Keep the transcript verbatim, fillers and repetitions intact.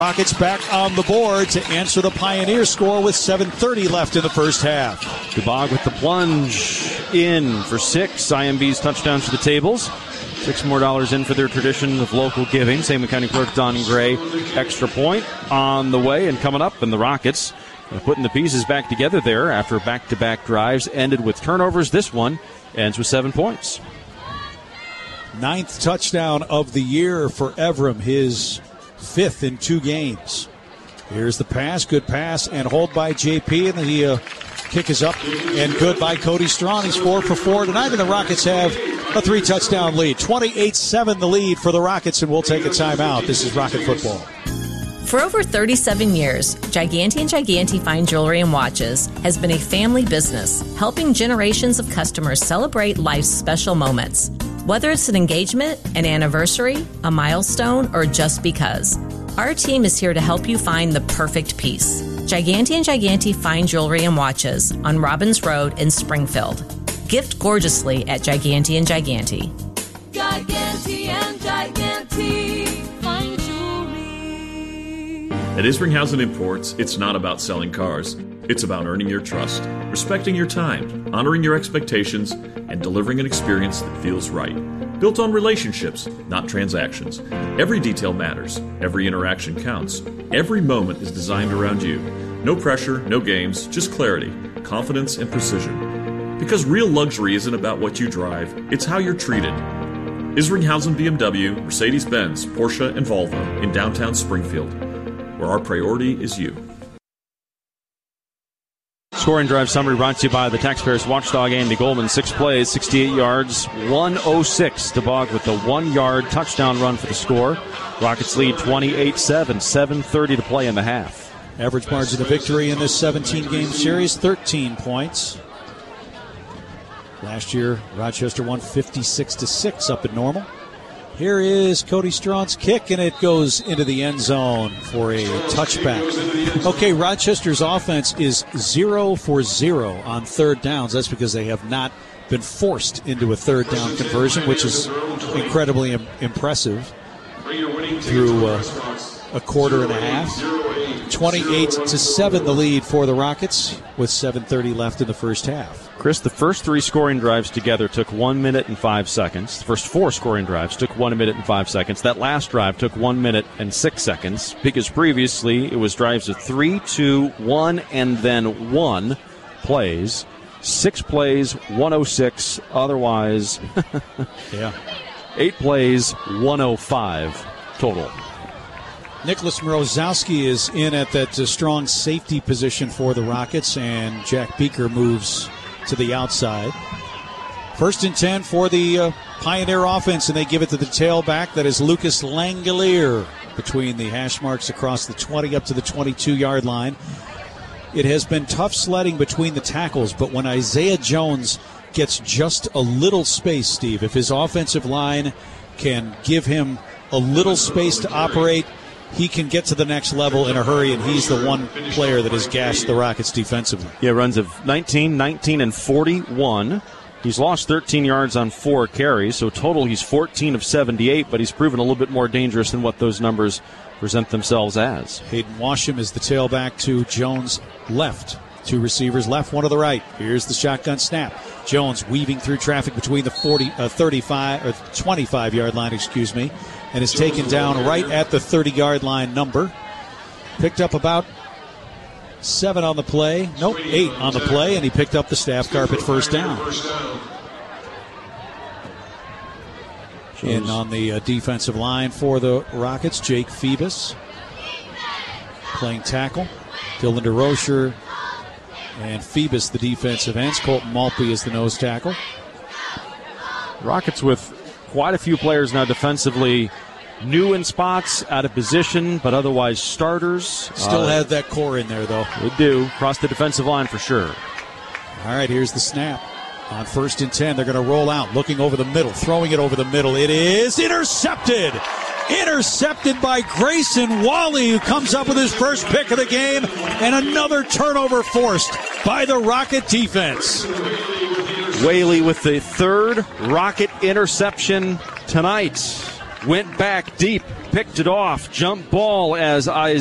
Rockets back on the board to answer the Pioneer score with seven thirty left in the first half. DeBog with the plunge in for six. I M B's touchdowns to the tables. Six more dollars in for their tradition of local giving. Same County Clerk Don Gray, extra point on the way and coming up. And the Rockets uh, putting the pieces back together there after back-to-back drives ended with turnovers. This one ends with seven points. Ninth touchdown of the year for Evram, his fifth in two games. Here's the pass, good pass, and hold by J P, and the uh, kick is up and good by Cody Strong. He's four for four tonight, and the Rockets have a three-touchdown lead. twenty-eight seven the lead for the Rockets, and we'll take a timeout. This is Rocket Football. For over thirty-seven years, Giganti and Giganti Fine Jewelry and Watches has been a family business, helping generations of customers celebrate life's special moments. Whether it's an engagement, an anniversary, a milestone, or just because, our team is here to help you find the perfect piece. Giganti and Giganti Fine Jewelry and Watches on Robbins Road in Springfield. Gift gorgeously at Giganti and Giganti. Giganti and Giganti Fine Jewelry. At Isringhausen Imports, it's not about selling cars. It's about earning your trust, respecting your time, honoring your expectations, and delivering an experience that feels right. Built on relationships, not transactions. Every detail matters. Every interaction counts. Every moment is designed around you. No pressure, no games, just clarity, confidence, and precision. Because real luxury isn't about what you drive, it's how you're treated. Isringhausen B M W, Mercedes-Benz, Porsche, and Volvo in downtown Springfield, where our priority is you. Scoring drive summary brought to you by the Taxpayers Watchdog Andy Goldman. Six plays, sixty-eight yards, one oh six. DeBog with the one-yard touchdown run for the score. Rockets lead twenty-eight seven, seven thirty to play in the half. Average margin of victory in this seventeen-game series, thirteen points. Last year, Rochester won fifty-six to six up at Normal. Here is Cody Strawn's kick, and it goes into the end zone for a touchback. Okay, Rochester's offense is zero for zero on third downs. That's because they have not been forced into a third down conversion, which is incredibly im- impressive through uh, a quarter and a half. twenty-eight to seven the lead for the Rockets with seven thirty left in the first half. Chris, the first three scoring drives together took one minute and five seconds. The first four scoring drives took one minute and five seconds. That last drive took one minute and six seconds because previously it was drives of three, two, one, and then one plays. Six plays, one oh six. Otherwise, yeah, eight plays, one oh five total. Nicholas Mrozowski is in at that uh, strong safety position for the Rockets, and Jack Beaker moves to the outside. First and ten for the uh, Pioneer offense, and they give it to the tailback. That is Lucas Langelier between the hash marks across the twenty up to the twenty-two-yard line. It has been tough sledding between the tackles, but when Isaiah Jones gets just a little space, Steve, if his offensive line can give him a little space to operate, he can get to the next level in a hurry, and he's the one player that has gashed the Rockets defensively. Yeah, runs of nineteen, nineteen, and forty-one. He's lost thirteen yards on four carries, so total he's fourteen of seventy-eight, but he's proven a little bit more dangerous than what those numbers present themselves as. Hayden Washam is the tailback to Jones' left. Two receivers left, one to the right. Here's the shotgun snap. Jones weaving through traffic between the forty, uh, thirty-five, or twenty-five-yard line, excuse me, and is taken down right at the thirty-yard line number. Picked up about seven on the play. Nope, eight on the play, and he picked up the staff carpet first down. In on the uh, defensive line for the Rockets, Jake Phoebus playing tackle. Dylan DeRocher and Phoebus, the defensive ends. Colton Maltby is the nose tackle. Rockets with quite a few players now defensively new in spots, out of position, but otherwise starters. Still uh, have that core in there, though. They do. Across the defensive line for sure. All right, here's the snap. On first and ten, they're going to roll out, looking over the middle, throwing it over the middle. It is intercepted. Intercepted by Grayson Wally, who comes up with his first pick of the game, and another turnover forced by the Rocket defense. Whaley with the third Rocket interception tonight. Went back deep picked it off. Jump ball as Isaiah